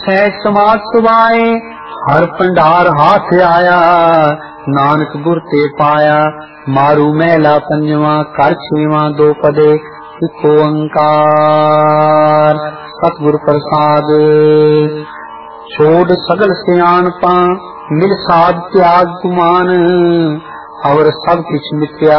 सहज समाज सुभाए हर भंडार हाथ आया नानक गुर ते पाया मारू महला पंजवा कर छेवा दो पदे इक ओंकार सतगुर प्रसाद छोड़ सगल सियाणपा मिल साध त्याग गुमान और सब किछ मिथ्या